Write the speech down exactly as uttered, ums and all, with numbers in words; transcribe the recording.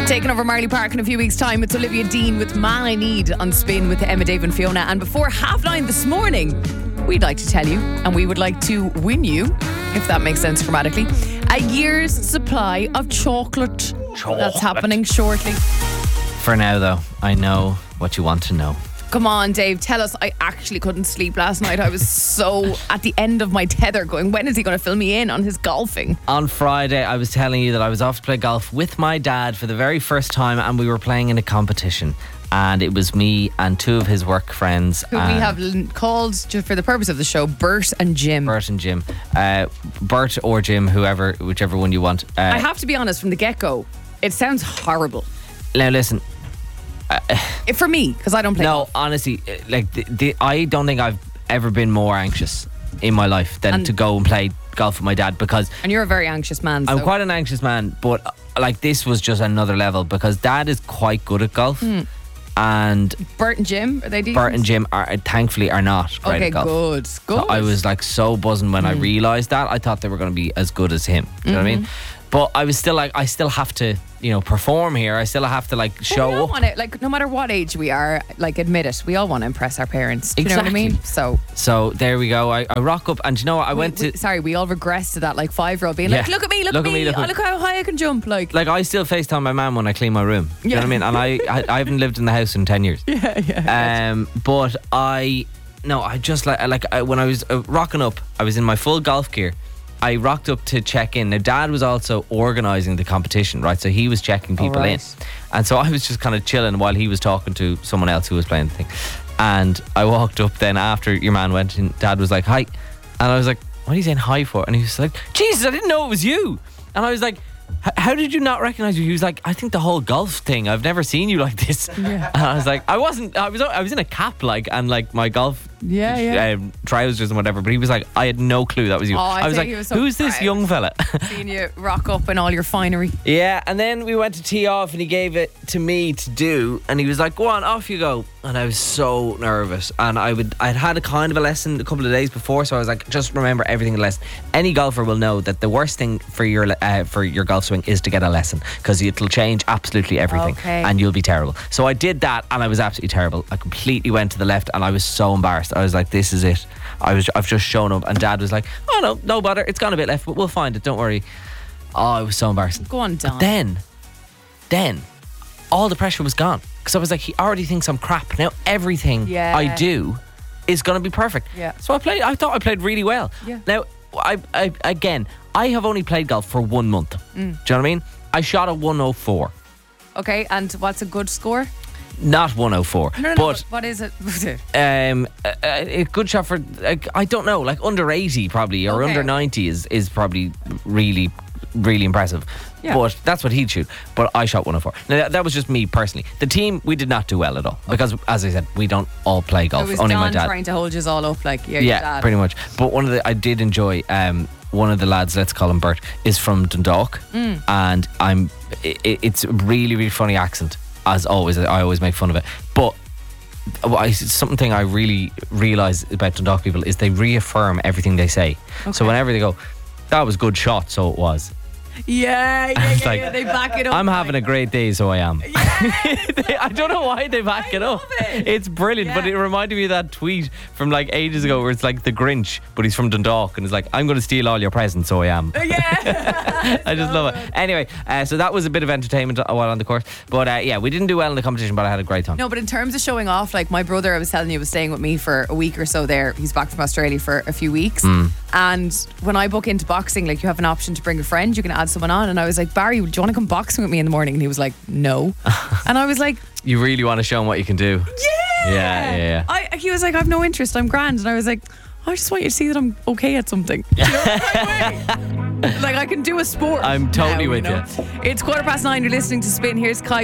Taking over Marley Park in a few weeks' time, it's Olivia Dean with Man I Need on Spin with Emma, Dave and Fiona. And before half nine this morning, we'd like to tell you, and we would like to win you, if that makes sense grammatically, a year's supply of chocolate. Chocolate. That's happening shortly. For now, though, I know what you want to know. Come on, Dave, tell us. I actually couldn't sleep last night. I was so at the end of my tether going, when is he going to fill me in on his golfing? On Friday, I was telling you that I was off to play golf with my dad for the very first time, and we were playing in a competition. And it was me and two of his work friends. Who we have l- called, just for the purpose of the show, Bert and Jim. Bert and Jim. Uh, Bert or Jim, whoever, whichever one you want. Uh, I have to be honest, from the get-go, it sounds horrible. Now, listen. If for me, because I don't play No, golf. honestly, like the, the, I don't think I've ever been more anxious in my life than And- to go and play golf with my dad, because And you're a very anxious man. I'm so. quite an anxious man, but uh, like this was just another level because dad is quite good at golf, and Bert and Jim, are they decent? Bert and Jim are thankfully are not great Okay, at golf. good. Good. So I was like so buzzing when I realised that. I thought they were going to be as good as him. Do you know what I mean? But I was still like, I still have to, you know, perform here. I still have to like But show we all up. want it, like, no matter what age we are, like, admit it. We all want to impress our parents. Do you know what I Exactly. mean? So, So there we go. I, I rock up, and do you know what? I we- went we- to. sorry, we all regress to that, like, five-year-old being like, Yeah. look at me, look, Look at me, look oh, at- look how high I can jump. Like, Like I still FaceTime my mum when I clean my room. Do you Yeah. know what I mean? And I, I, I haven't lived in the house in ten years. yeah, yeah. Um, but I, no, I just like like I, when I was uh, rocking up, I was in my full golf gear. I rocked up to check in. Now, Dad was also organising the competition, right? So he was checking people right. in, and so I was just kind of chilling while he was talking to someone else who was playing the thing. And I walked up then after your man went, and Dad was like, "Hi," and I was like, "What are you saying hi for?" And he was like, "Jesus, I didn't know it was you." And I was like, "H- how did you not recognise me?" He was like, "I think the whole golf thing, I've never seen you like this." Yeah. And I was like, I wasn't, I was I was in a cap, like, and like my golf Yeah, yeah. um, trousers and whatever, but he was like, I had no clue that was you. Oh, I I was think like, he was so who's this proud. young fella? Seeing you rock up in all your finery. Yeah, and then we went to tee off and he gave it to me to do, and he was like, go on, off you go. And I was so nervous, and I would I'd had a kind of a lesson a couple of days before, so I was like, just remember everything in the lesson. Any golfer will know that the worst thing for your uh, for your golf swing is to get a lesson, because it'll change absolutely everything, Okay. and you'll be terrible. So I did that, and I was absolutely terrible. I completely went to the left, and I was so embarrassed. I was like, this is it. I was I've just shown up, and Dad was like, oh no, no bother, it's gone a bit left, but we'll find it, don't worry. Oh, it was so embarrassing. Go on, Don. Then, then, all the pressure was gone, because I was like, he already thinks I'm crap. Now everything Yeah. I do is going to be perfect. Yeah. So I played. I thought I played really well. Yeah. Now, I, I again, I have only played golf for one month. Mm. Do you know what I mean? I shot a one oh four, Okay, and what's a good score? not one oh four, No, no, no. but What is it? um, a, a good shot for like, I don't know, like under eighty probably, or Okay. under ninety is is probably really, really impressive. Yeah. But that's what he'd shoot. But I shot one oh four. Now that, that was just me personally. The team, we did not do well at all, because as I said, we don't all play It golf. was Only Don my dad. trying to hold you all up, like, yeah, your Yeah, dad. pretty much. But one of the I did enjoy. Um, one of the lads, let's call him Bert, is from Dundalk, Mm. and I'm. It, it's a really, really funny accent. As always, I always make fun of it. But I, something I really realise about Dundalk people is they reaffirm everything they say. So Okay. whenever they go, that was good shot, so it was. Yeah, yeah, It's yeah, like, yeah. They back it up. I'm having a like, great day, so I am. They- I don't know why they back I it up. love it. It's brilliant, but Yeah. it reminded me of that tweet from like ages ago where it's like the Grinch, but he's from Dundalk, and it's like, I'm going to steal all your presents, so I am. Yeah. I just love it. Anyway, uh, so that was a bit of entertainment while on the course. But uh, yeah, we didn't do well in the competition, but I had a great time. No, but in terms of showing off, like my brother, I was telling you, was staying with me for a week or so there. He's back from Australia for a few weeks. Mm. And when I book into boxing, like, you have an option to bring a friend, you can add someone on. And I was like, Barry, do you want to come boxing with me in the morning? And he was like, no. And I was like, You really want to show them what you can do. yeah. Yeah, yeah, yeah. I, he was like, I've no interest, I'm grand. And I was like, I just want you to see that I'm okay at something. Do you know what I mean? Like, I can do a sport. I'm totally now, with know? It's quarter past nine, you're listening to Spin. Here's Kai